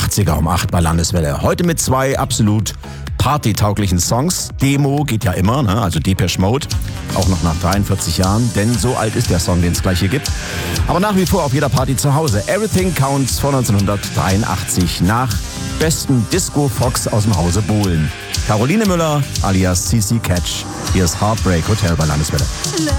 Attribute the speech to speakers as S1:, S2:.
S1: 80er um 8 bei Landeswelle. Heute mit 2 absolut partytauglichen Songs. Demo geht ja immer, ne? Also Depeche Mode, auch noch nach 43 Jahren, denn so alt ist der Song, den es gleich hier gibt. Aber nach wie vor auf jeder Party zu Hause. Everything Counts von 1983 nach besten Disco-Fox aus dem Hause Bohlen. Caroline Müller alias CC Catch. Hier ist Heartbreak Hotel bei Landeswelle.